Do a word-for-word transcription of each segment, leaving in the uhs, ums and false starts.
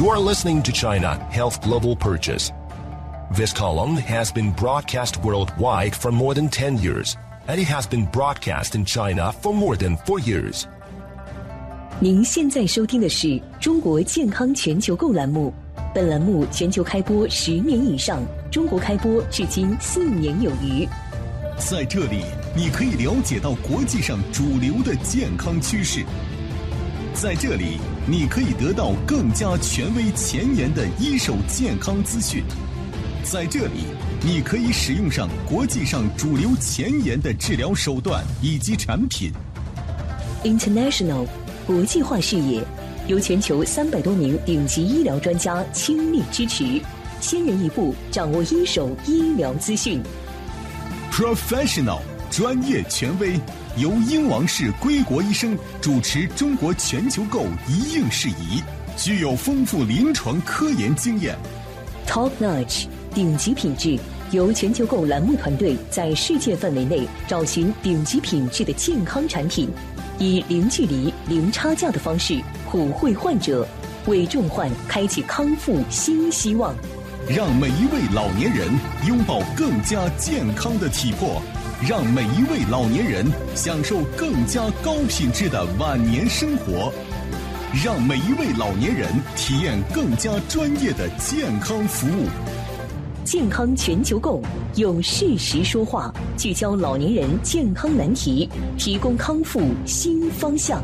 You are listening to China Health Global Purchase. This column has been broadcast worldwide for more than ten years, and it has been broadcast in China for more than four years. 您现在收听的是中国健康全球购栏目，本栏目全球开播十年以上，中国开播至今四年有余。 在这里，你可以了解到国际上主流的健康趋势。在这里，你可以得到更加权威前沿的一手健康资讯。在这里，你可以使用上国际上主流前沿的治疗手段以及产品。 International 国际化视野，由全球三百多名顶级医疗专家倾力支持，先人一步掌握一手医疗资讯。 Professional 专业权威，由英王氏归国医生主持中国全球购一应事宜，具有丰富临床科研经验。 Top Notch 顶级品质，由全球购栏目团队在世界范围内找寻顶级品质的健康产品，以零距离、零差价的方式普惠患者，为重患开启康复新希望。 让每一位老年人拥抱更加健康的体魄，让每一位老年人享受更加高品质的晚年生活，让每一位老年人体验更加专业的健康服务。 健康全球购，用事实说话，聚焦老年人健康难题，提供康复新方向。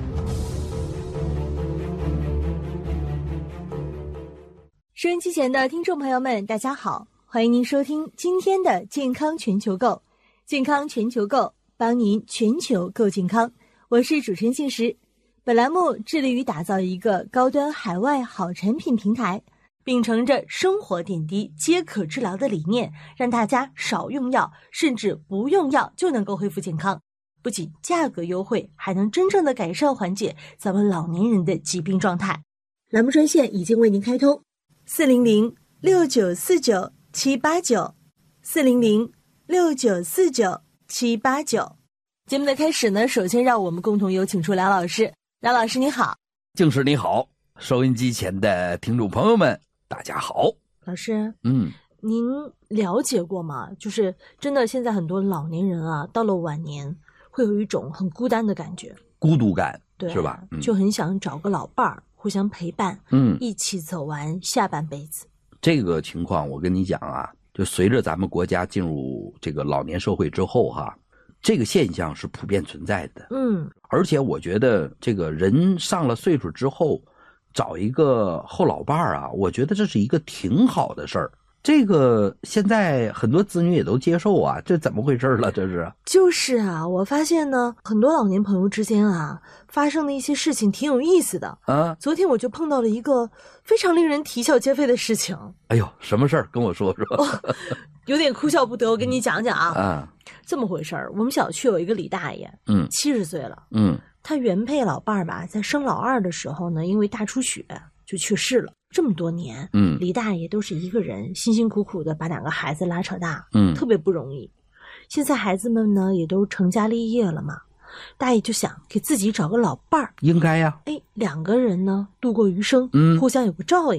收音机前的听众朋友们，大家好，欢迎您收听今天的健康全球购。健康全球购，帮您全球购健康。我是主持人信实。本栏目致力于打造一个高端海外好产品平台，秉承着生活点滴皆可治疗的理念，让大家少用药，甚至不用药就能够恢复健康。不仅价格优惠，还能真正的改善缓解咱们老年人的疾病状态。栏目专线已经为您开通，四零零六九四九七八九，四零零六九四九七八九。节目的开始呢，首先让我们共同有请出梁老师。梁老师你好。 静师你好，收音机前的听众朋友们大家好。 老师， 嗯， 您了解过吗？就是真的现在很多老年人啊，到了晚年会有一种很孤单的感觉， 孤独感， 对， 是吧？嗯、 就很想找个老伴儿，互相陪伴， 嗯， 一起走完下半辈子。 这个情况我跟你讲啊，就随着咱们国家进入这个老年社会之后哈，这个现象是普遍存在的。 嗯， 而且我觉得这个人上了岁数之后找一个后老伴儿啊，我觉得这是一个挺好的事儿。这个现在很多子女也都接受啊，这怎么回事了？这是就是啊，我发现呢，很多老年朋友之间啊，发生的一些事情挺有意思的啊。 昨天我就碰到了一个非常令人啼笑皆非的事情。 哎呦，什么事儿？跟我说说。 哦，有点哭笑不得，我跟你讲讲啊。 啊， 这么回事儿，我们小区有一个李大爷， 嗯， 七十岁了， 嗯， 他原配老伴儿吧，在生老二的时候呢，因为大出血就去世了。这么多年， 嗯， 李大爷都是一个人辛辛苦苦的把两个孩子拉扯大， 嗯， 特别不容易。现在孩子们呢也都成家立业了嘛，大爷就想给自己找个老伴儿， 应该呀。 哎，两个人呢度过余生， 嗯， 互相有个照应。